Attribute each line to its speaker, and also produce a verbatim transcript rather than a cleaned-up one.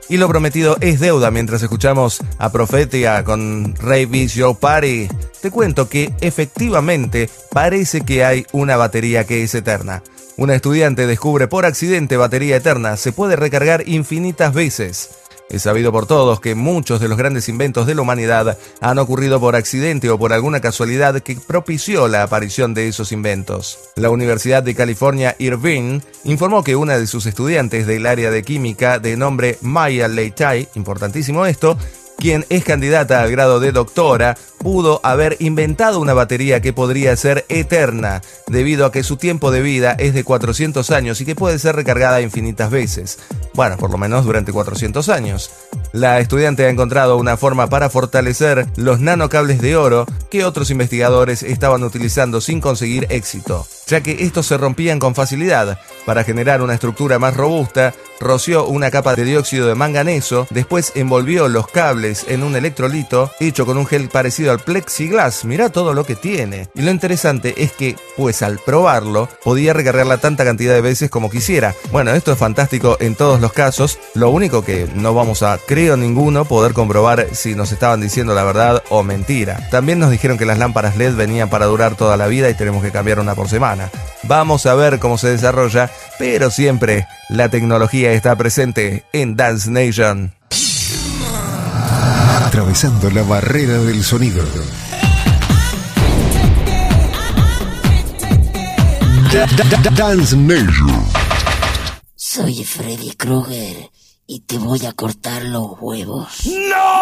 Speaker 1: Y lo prometido es deuda. Mientras escuchamos a Profetia con Ray B's Your Party, te cuento que efectivamente parece que hay una batería que es eterna. Una estudiante descubre por accidente batería eterna. Se puede recargar infinitas veces. Es sabido por todos que muchos de los grandes inventos de la humanidad han ocurrido por accidente o por alguna casualidad que propició la aparición de esos inventos. La Universidad de California, Irvine, informó que una de sus estudiantes del área de química de nombre Maya Leitai, importantísimo esto, quien es candidata al grado de doctora, pudo haber inventado una batería que podría ser eterna, debido a que su tiempo de vida es de cuatrocientos años y que puede ser recargada infinitas veces. Bueno, por lo menos durante cuatrocientos años. La estudiante ha encontrado una forma para fortalecer los nanocables de oro que otros investigadores estaban utilizando sin conseguir éxito, ya que estos se rompían con facilidad. Para generar una estructura más robusta, roció una capa de dióxido de manganeso, después envolvió los cables en un electrolito hecho con un gel parecido al plexiglas. Mirá todo lo que tiene. Y lo interesante es que, pues al probarlo, podía recargarla tanta cantidad de veces como quisiera. Bueno, esto es fantástico en todos los casos. Lo único que no vamos a, creo ninguno, poder comprobar si nos estaban diciendo la verdad o mentira. También nos dijeron que las lámparas L E D venían para durar toda la vida y tenemos que cambiar una por semana. Vamos a ver cómo se desarrolla, pero siempre la tecnología está presente en Dance Nation.
Speaker 2: Atravesando la barrera del sonido. Da, da, da, Dance Nation.
Speaker 3: Soy Freddy Krueger y te voy a cortar los huevos.
Speaker 1: ¡No!